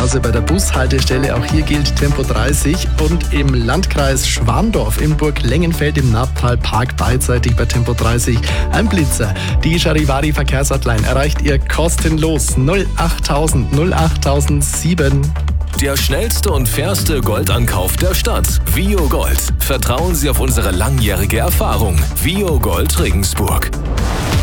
Pause bei der Bushaltestelle. Auch hier gilt Tempo 30. Und im Landkreis Schwandorf in Burglengenfeld im Napptal-Park beidseitig bei Tempo 30 ein Blitzer. Die Charivari Verkehrshotline erreicht ihr kostenlos 08000 08007. Der schnellste und fairste Goldankauf der Stadt. Vio Gold. Vertrauen Sie auf unsere langjährige Erfahrung. Vio Gold Regensburg.